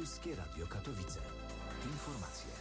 Polskie Radio Katowice. Informacje.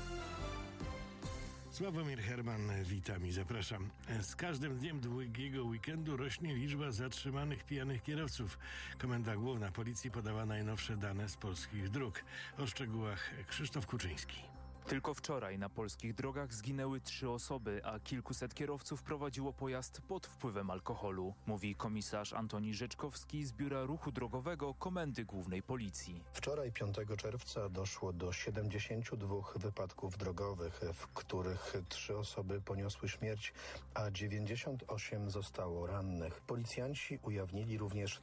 Sławomir Herman, witam i zapraszam. Z każdym dniem długiego weekendu rośnie liczba zatrzymanych pijanych kierowców. Komenda Główna Policji podała najnowsze dane z polskich dróg. O szczegółach Krzysztof Kuczyński. Tylko wczoraj na polskich drogach zginęły 3 osoby, a kilkuset kierowców prowadziło pojazd pod wpływem alkoholu, mówi komisarz Antoni Rzeczkowski z Biura Ruchu Drogowego Komendy Głównej Policji. Wczoraj 5 czerwca doszło do 72 wypadków drogowych, w których 3 osoby poniosły śmierć, a 98 zostało rannych. Policjanci ujawnili również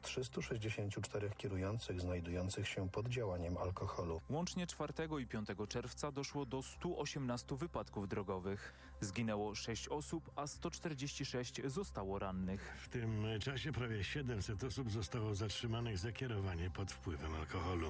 364 kierujących znajdujących się pod działaniem alkoholu. Łącznie 4 i 5 czerwca doszło do 118 wypadków drogowych. Zginęło 6 osób, a 146 zostało rannych. W tym czasie prawie 700 osób zostało zatrzymanych za kierowanie pod wpływem alkoholu.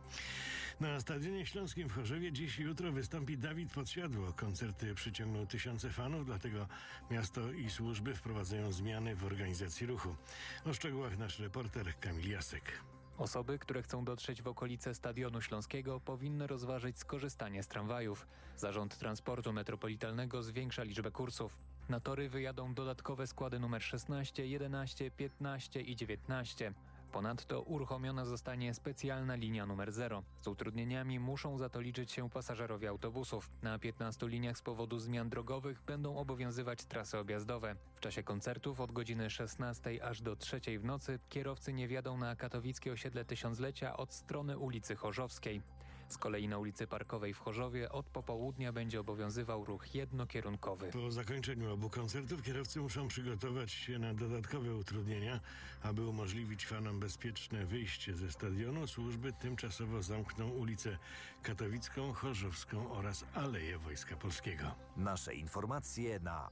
Na Stadionie Śląskim w Chorzowie dziś i jutro wystąpi Dawid Podsiadło. Koncerty przyciągną tysiące fanów, dlatego miasto i służby wprowadzają zmiany w organizacji ruchu. O szczegółach nasz reporter Kamil Jasek. Osoby, które chcą dotrzeć w okolice Stadionu Śląskiego, powinny rozważyć skorzystanie z tramwajów. Zarząd Transportu Metropolitalnego zwiększa liczbę kursów. Na tory wyjadą dodatkowe składy numer 16, 11, 15 i 19. Ponadto uruchomiona zostanie specjalna linia numer 0. Z utrudnieniami muszą za to liczyć się pasażerowie autobusów. Na 15 liniach z powodu zmian drogowych będą obowiązywać trasy objazdowe. W czasie koncertów od godziny 16 aż do 3 w nocy kierowcy nie wjadą na katowickie osiedle Tysiąclecia od strony ulicy Chorzowskiej. Z kolei na ulicy Parkowej w Chorzowie od popołudnia będzie obowiązywał ruch jednokierunkowy. Po zakończeniu obu koncertów kierowcy muszą przygotować się na dodatkowe utrudnienia, aby umożliwić fanom bezpieczne wyjście ze stadionu. Służby tymczasowo zamkną ulicę Katowicką, Chorzowską oraz Aleję Wojska Polskiego. Nasze informacje na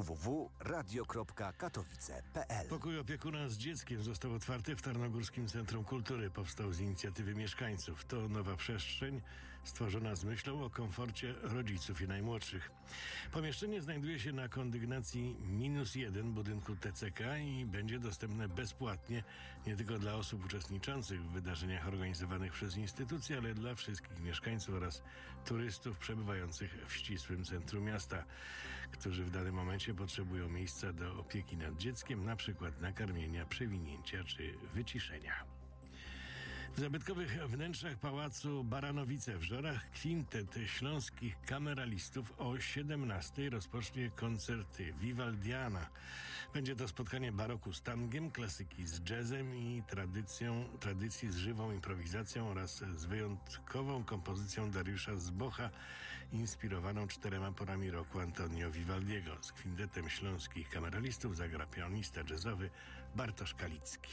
www.radio.katowice.pl. Pokój opiekuna z dzieckiem został otwarty w Tarnogórskim Centrum Kultury. Powstał z inicjatywy mieszkańców. To nowa przestrzeń stworzona z myślą o komforcie rodziców i najmłodszych. Pomieszczenie znajduje się na kondygnacji -1 budynku TCK i będzie dostępne bezpłatnie nie tylko dla osób uczestniczących w wydarzeniach organizowanych przez instytucje, ale dla wszystkich mieszkańców oraz turystów przebywających w ścisłym centrum miasta, którzy w danym momencie potrzebują miejsca do opieki nad dzieckiem, na przykład nakarmienia, przewinięcia czy wyciszenia. W zabytkowych wnętrzach Pałacu Baranowice w Żorach kwintet śląskich kameralistów o 17 rozpocznie koncerty Vivaldiana. Będzie to spotkanie baroku z tangiem, klasyki z jazzem i tradycji z żywą improwizacją oraz z wyjątkową kompozycją Dariusza Zbocha inspirowaną 4 porami roku Antonio Vivaldiego. Z kwintetem śląskich kameralistów zagra pianista jazzowy Bartosz Kalicki.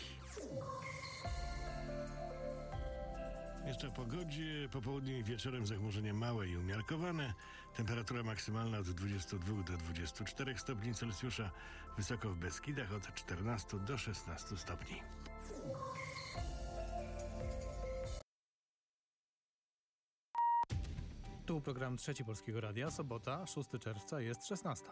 Jeszcze o pogodzie. Po południu i wieczorem zachmurzenie małe i umiarkowane. Temperatura maksymalna od 22 do 24 stopni Celsjusza. Wysoko w Beskidach od 14 do 16 stopni. Tu program Trzeci Polskiego Radia. Sobota, 6 czerwca, jest 16.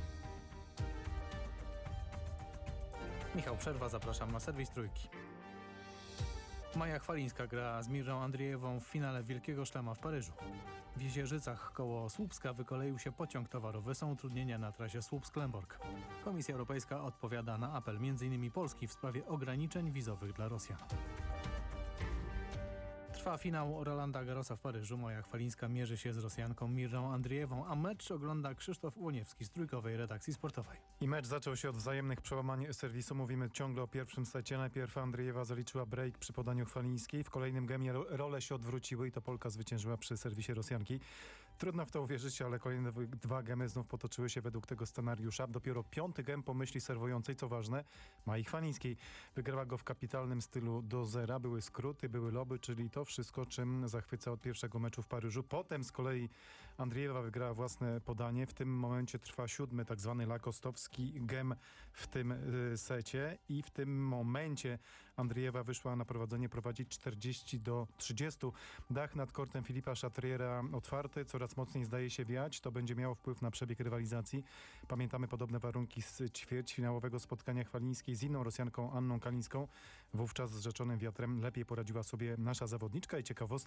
Michał Przerwa, zapraszam na serwis Trójki. Maja Chwalińska gra z Mirą Andrzejewą w finale Wielkiego Szlama w Paryżu. W Jezierzycach koło Słupska wykoleił się pociąg towarowy. Są utrudnienia na trasie Słupsk-Lemborg. Komisja Europejska odpowiada na apel m.in. Polski w sprawie ograniczeń wizowych dla Rosjan. Trwa finał Rolanda Garrosa w Paryżu. Maja Chwalińska mierzy się z Rosjanką Mirą Andrzejewą, a mecz ogląda Krzysztof Łoniewski z Trójkowej Redakcji Sportowej. I mecz zaczął się od wzajemnych przełamań serwisu. Mówimy ciągle o pierwszym secie. Najpierw Andrzejewa zaliczyła break przy podaniu Chwalińskiej. W kolejnym gemie role się odwróciły i to Polka zwyciężyła przy serwisie Rosjanki. Trudno w to uwierzyć, ale kolejne 2 gemy znów potoczyły się według tego scenariusza. Dopiero 5. gem po myśli serwującej, co ważne, Mai Chwalińskiej. Wygrała go w kapitalnym stylu do zera. Były skróty, były loby, czyli to wszystko, czym zachwyca od pierwszego meczu w Paryżu. Potem z kolei Andrzejewa wygrała własne podanie. W tym momencie trwa 7. tak zwany lakostowski gem w tym secie i w tym momencie Andrzejewa wyszła na prowadzenie, prowadzi 40-30. Dach nad kortem Filipa Chatriera otwarty, coraz mocniej zdaje się wiać. To będzie miało wpływ na przebieg rywalizacji. Pamiętamy podobne warunki z ćwierćfinałowego spotkania Chwalińskiej z inną Rosjanką Anną Kalińską. Wówczas z rzeczonym wiatrem lepiej poradziła sobie nasza zawodniczka i ciekawostka.